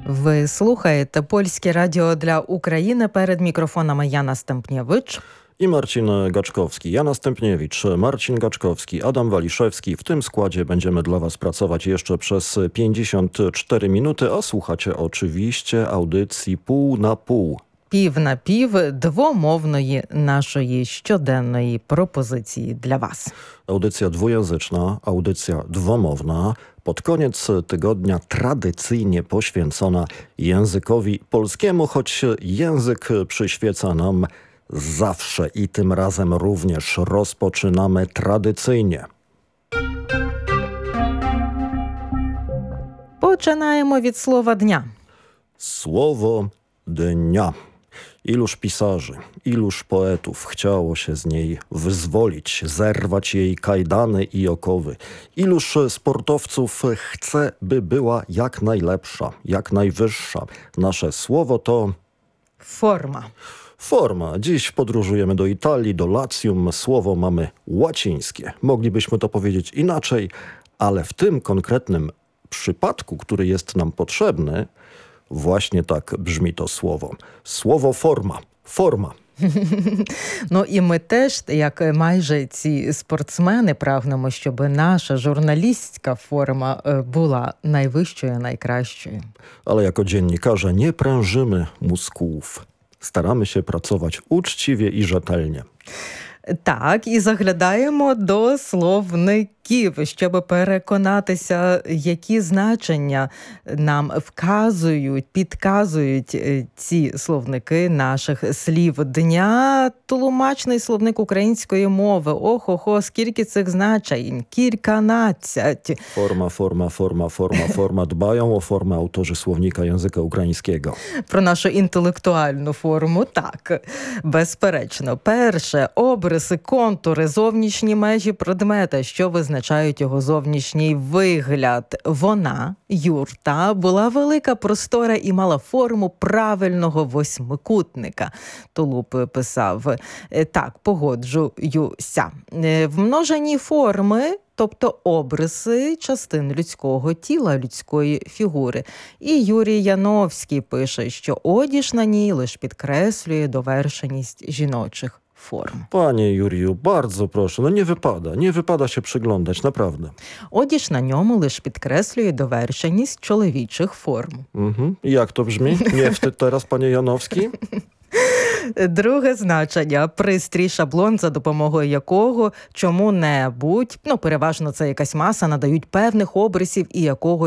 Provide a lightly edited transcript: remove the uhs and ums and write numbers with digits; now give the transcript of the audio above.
Ви слухаєте Польське радіо для України. Перед мікрофонами Jana Stępniewicz i Marcin Gaczkowski. Jana Stępniewicz, Marcin Gaczkowski, Adam Waliszewski. W tym składzie będziemy dla Was pracować jeszcze przez 54 minuty, a słuchacie oczywiście audycji Pół na Pół. Пів на пів двомовної нашої щоденної пропозиції для вас. Audycja dwujęzyczna, audycja dwomowna, pod koniec tygodnia tradycyjnie poświęcona językowi polskiemu, choć język przyświeca nam zawsze i tym razem również rozpoczynamy tradycyjnie. Починаємо від слова дня. Słowo dnia. Iluż pisarzy, iluż poetów chciało się z niej wyzwolić, zerwać jej kajdany i okowy. Iluż sportowców chce, by była jak najlepsza, jak najwyższa. Nasze słowo to... Forma. Forma. Dziś podróżujemy do Italii, do Latium. Słowo mamy łacińskie. Moglibyśmy to powiedzieć inaczej, ale w tym konkretnym przypadku, który jest nam potrzebny, właśnie tak brzmi to słowo. Słowo forma. Forma. Ну і ми теж, як майже ці спортсмени, прагнемо, щоб наша журналістська форма була найвищою, найкращою. Ale jako dziennikarze nie prężymy mózgów. Staramy się pracować uczciwie i rzetelnie. Так, і заглядаємо до словників, щоб переконатися, які значення нам вказують, підказують ці словники наших слів дня. Тлумачний словник української мови. Охо-хо, скільки цих значень? Кільканадцять. Forma. Dbają o formę autorzy słownika języka ukraińskiego. Про нашу інтелектуальну форму, так, безперечно. Перше, обриси, контури, зовнішні межі предмета, що визначають його зовнішній вигляд. Вона, юрта, була велика, простора і мала форму правильного восьмикутника. Тулуб писав. Так, погоджуюся. В множині форми, тобто обриси частин людського тіла, людської фігури. І Юрій Яновський пише, що одіж на ній лише підкреслює довершеність жіночих form. Panie Juriju, bardzo proszę, nie wypada się przyglądać, naprawdę. Одіж на ньому лише підкреслює довершеність чоловічих форм. I jak to brzmi? Nie wstyd teraz, panie Janowski? Друге значення – пристрій, шаблон, за допомогою якого чому-небудь, переважно це якась маса, надають певних обрисів і якого